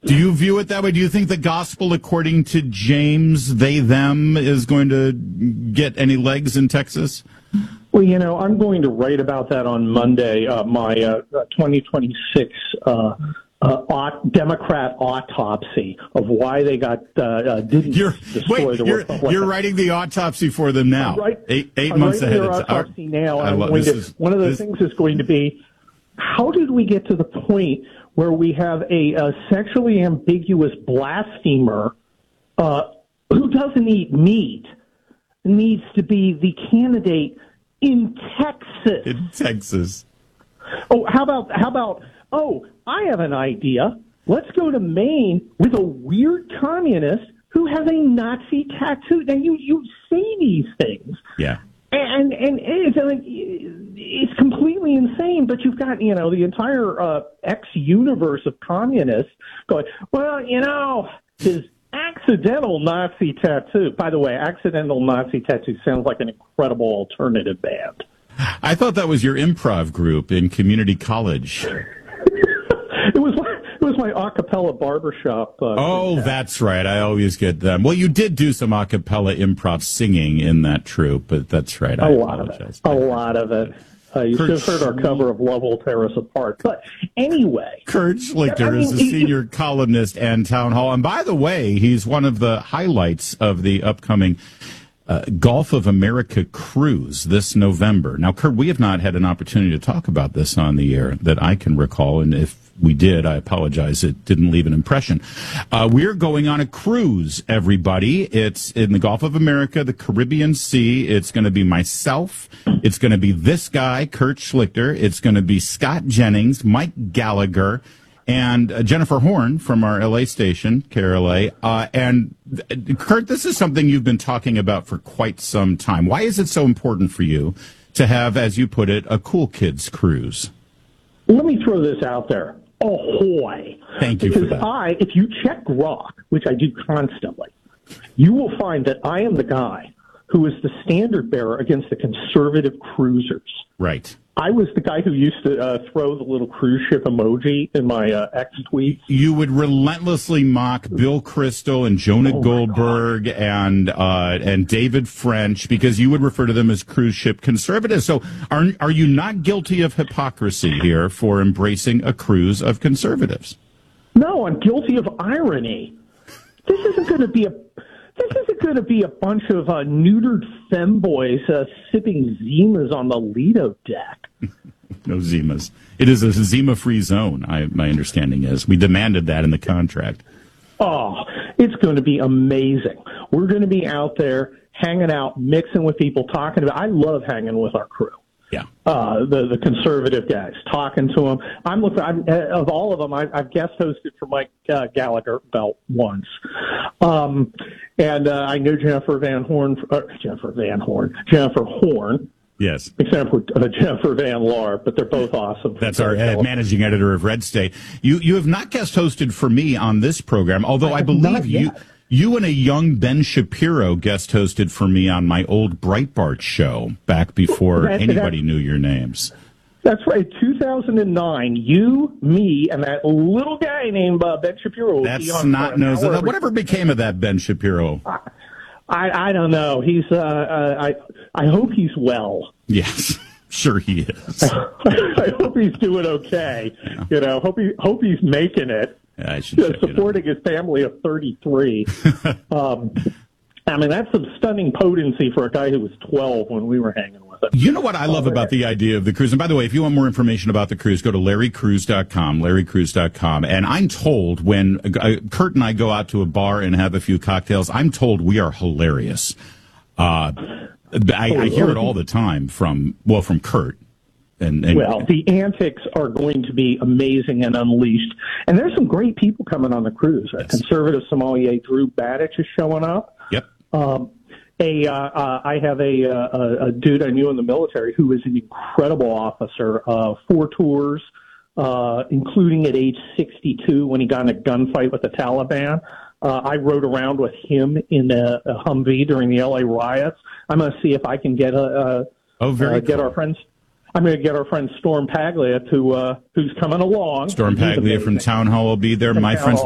Do you view it that way? Do you think the gospel according to James, they, them, is going to get any legs in Texas? Well, I'm going to write about that on Monday, my 2026 Democrat autopsy of why they didn't destroy the Republic. You're writing the autopsy for them now. Eight months ahead. I'm writing their autopsy now. One of the things is going to be, how did we get to the point where we have a sexually ambiguous blasphemer who doesn't eat meat needs to be the candidate in Texas? In Texas. Oh, how about? Oh, I have an idea. Let's go to Maine with a weird communist who has a Nazi tattoo. Now, you see these things. Yeah. And it's completely insane, but you've got, the entire X universe of communists going, well, his accidental Nazi tattoo. By the way, accidental Nazi tattoo sounds like an incredible alternative band. I thought that was your improv group in community college. It was my a cappella barbershop. That's right. I always get them. Well, you did do some a cappella improv singing in that troupe, but that's right. A lot of it. You should have heard our cover of Love Will Tear Us Apart. But anyway. Kurt Schlichter is a senior columnist and Town Hall. And by the way, he's one of the highlights of the upcoming Gulf of America cruise this November. Now, Kurt, we have not had an opportunity to talk about this on the air that I can recall, and if we did, I apologize. It didn't leave an impression. We're going on a cruise, everybody. It's in the Gulf of America, the Caribbean Sea. It's going to be myself. It's going to be this guy, Kurt Schlichter. It's going to be Scott Jennings, Mike Gallagher, and Jennifer Horn from our LA station, KRLA. And Kurt, this is something you've been talking about for quite some time. Why is it so important for you to have, as you put it, a cool kids cruise? Let me throw this out there. Ahoy. Thank you for that. Because if you check Grok, which I do constantly, you will find that I am the guy who is the standard bearer against the conservative cruisers. Right. I was the guy who used to throw the little cruise ship emoji in my X tweets. You would relentlessly mock Bill Kristol and Jonah Goldberg and David French because you would refer to them as cruise ship conservatives. So are you not guilty of hypocrisy here for embracing a cruise of conservatives? No, I'm guilty of irony. This isn't going to be a bunch of neutered femboys sipping Zimas on the Lido deck. No Zimas. It is a Zima-free zone, my understanding is. We demanded that in the contract. Oh, it's going to be amazing. We're going to be out there hanging out, mixing with people, talking about. I love hanging with our crew. Yeah. The conservative guys, talking to them. Of all of them, I've guest hosted for Mike Gallagher about once. And I know Jennifer Horn. Yes. Except for Jennifer Van Laar, but they're both awesome. That's our managing editor of Red State. You have not guest hosted for me on this program, although I believe you and a young Ben Shapiro guest hosted for me on my old Breitbart show back before anybody knew your names. That's right. 2009, you, me, and that little guy named Ben Shapiro. That's not knows. Whatever became of that Ben Shapiro? I don't know. He's I hope he's well. Yes, sure he is. I hope he's doing okay. Yeah. Hope he's making it. Yeah, I should supporting his family of 33. That's some stunning potency for a guy who was 12 when we were hanging with him. You know what I love about the idea of the cruise? And by the way, if you want more information about the cruise, go to larrycruise.com. And I'm told when Kurt and I go out to a bar and have a few cocktails, I'm told we are hilarious. I hear it all the time from Kurt. Well, the antics are going to be amazing and unleashed. And there's some great people coming on the cruise. Yes. Conservative sommelier Drew Badich is showing up. Yep. I have a dude I knew in the military who is an incredible officer, 4 tours, including at age 62 when he got in a gunfight with the Taliban. I rode around with him in a Humvee during the LA riots. I'm going to see if I can get our friends. I'm going to get our friend Storm Paglia who's coming along. Storm Paglia from Town Hall will be there. My friend